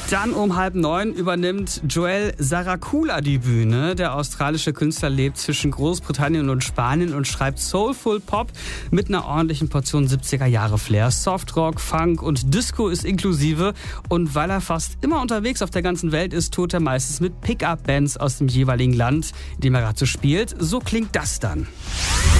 Dann um 8:30 übernimmt Joel Saracula die Bühne. Der australische Künstler lebt zwischen Großbritannien und Spanien und schreibt Soulful Pop mit einer ordentlichen Portion 70er-Jahre-Flair. Softrock, Funk und Disco ist inklusive. Und weil er fast immer unterwegs auf der ganzen Welt ist, tourt er meistens mit Pickup-Bands aus dem jeweiligen Land, in dem er gerade so spielt. So klingt das dann.